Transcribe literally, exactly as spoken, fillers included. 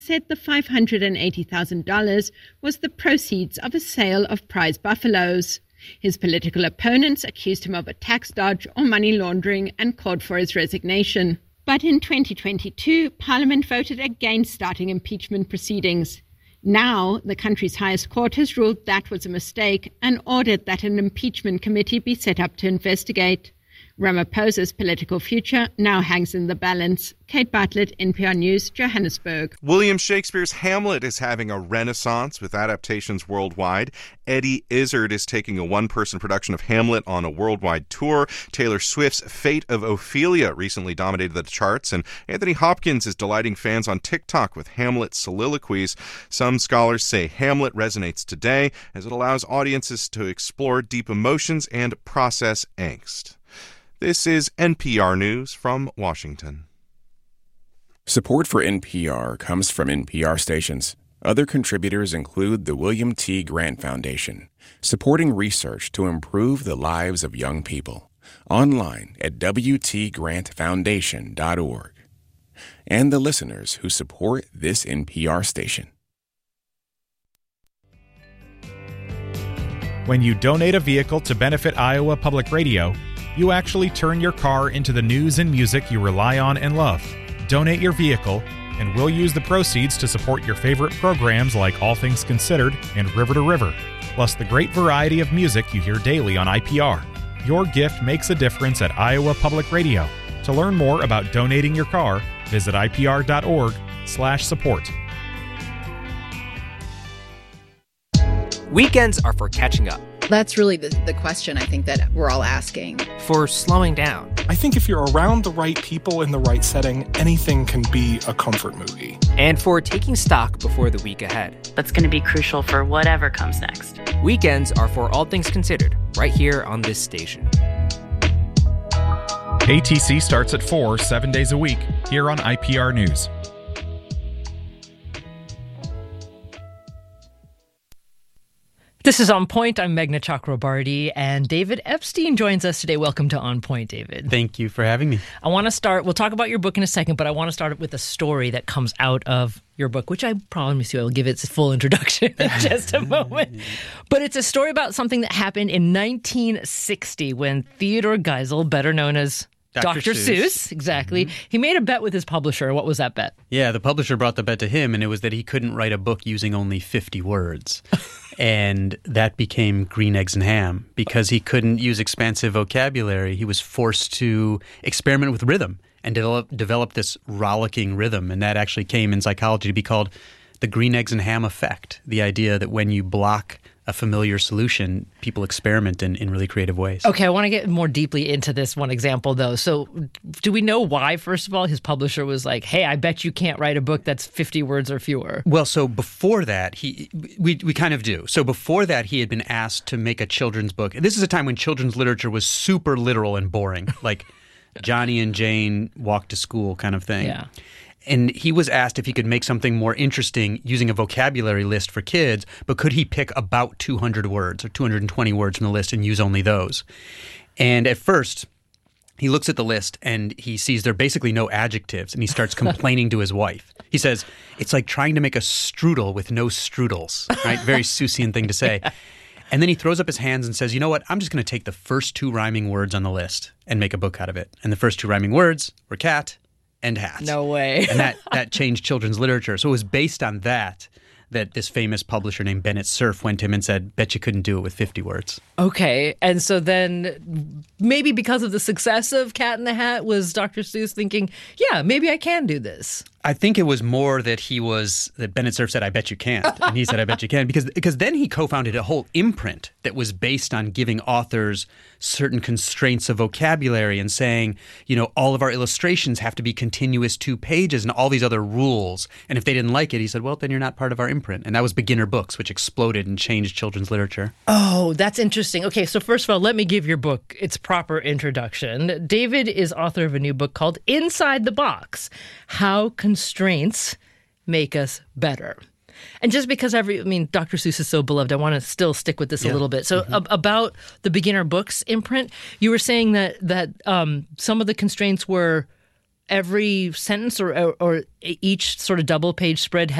said the five hundred eighty thousand dollars was the proceeds of a sale of prize buffaloes. His political opponents accused him of a tax dodge or money laundering and called for his resignation. But in twenty twenty-two, Parliament voted against starting impeachment proceedings. Now, the country's highest court has ruled that was a mistake and ordered that an impeachment committee be set up to investigate. Ramaphosa's political future now hangs in the balance. Kate Bartlett, N P R News, Johannesburg. William Shakespeare's Hamlet is having a renaissance with adaptations worldwide. Eddie Izzard is taking a one-person production of Hamlet on a worldwide tour. Taylor Swift's Fate of Ophelia recently dominated the charts, and Anthony Hopkins is delighting fans on TikTok with Hamlet soliloquies. Some scholars say Hamlet resonates today as it allows audiences to explore deep emotions and process angst. This is N P R News from Washington. Support for N P R comes from N P R stations. Other contributors include the William T. Grant Foundation, supporting research to improve the lives of young people. Online at w t grant foundation dot org. And the listeners who support this N P R station. When you donate a vehicle to benefit Iowa Public Radio, you actually turn your car into the news and music you rely on and love. Donate your vehicle, and we'll use the proceeds to support your favorite programs like All Things Considered and River to River, plus the great variety of music you hear daily on I P R. Your gift makes a difference at Iowa Public Radio. To learn more about donating your car, visit I P R dot org slash support. Weekends are for catching up. That's really the, the question I think that we're all asking. For slowing down. I think if you're around the right people in the right setting, anything can be a comfort movie. And for taking stock before the week ahead. That's going to be crucial for whatever comes next. Weekends are for All Things Considered, right here on this station. A T C starts at four, seven days a week, here on I P R News. This is On Point. I'm Meghna Chakrabarty, and David Epstein joins us today. Welcome to On Point, David. Thank you for having me. I want to start, we'll talk about your book in a second, but I want to start with a story that comes out of your book, which I promise you I will give its full introduction in just a moment. But it's a story about something that happened in nineteen sixty when Theodore Geisel, better known as Doctor Doctor Seuss. Seuss, exactly. Mm-hmm. He made a bet with his publisher. What was that bet? Yeah, the publisher brought the bet to him, and it was that he couldn't write a book using only fifty words. And that became Green Eggs and Ham. Because he couldn't use expansive vocabulary, he was forced to experiment with rhythm and develop, develop this rollicking rhythm. And that actually came in psychology to be called the Green Eggs and Ham effect, the idea that when you block a familiar solution, people experiment in, in really creative ways. Okay, I want to get more deeply into this one example, though. So do we know why, first of all, his publisher was like, hey, I bet you can't write a book that's fifty words or fewer? Well, so before that, he we, we kind of do. So before that, he had been asked to make a children's book. This is a time when children's literature was super literal and boring, like Johnny and Jane walk to school kind of thing. Yeah. And he was asked if he could make something more interesting using a vocabulary list for kids, but could he pick about two hundred words or two hundred twenty words from the list and use only those? And at first, he looks at the list and he sees there are basically no adjectives, and he starts complaining to his wife. He says, it's like trying to make a strudel with no strudels, right? Very Seussian thing to say. And then he throws up his hands and says, you know what? I'm just going to take the first two rhyming words on the list and make a book out of it. And the first two rhyming words were cat and hat. No way. And that, that changed children's literature. So it was based on that that this famous publisher named Bennett Cerf went to him and said, bet you couldn't do it with fifty words. Okay. And so then maybe because of the success of Cat in the Hat, was Doctor Seuss thinking, yeah, maybe I can do this? I think it was more that he was, that Bennett Cerf said, I bet you can't. And he said, I bet you can. Because, because then he co-founded a whole imprint that was based on giving authors certain constraints of vocabulary and saying, you know, all of our illustrations have to be continuous two pages and all these other rules. And if they didn't like it, he said, well, then you're not part of our imprint. And that was Beginner Books, which exploded and changed children's literature. Oh, that's interesting. Okay, so first of all, let me give your book its proper introduction. David is author of a new book called Inside the Box: How Constraints Make Us Better. And just because every, I mean, Doctor Seuss is so beloved, I want to still stick with this yeah. a little bit. So mm-hmm. ab- about the Beginner Books imprint, you were saying that that um, some of the constraints were every sentence or, or, or each sort of double page spread had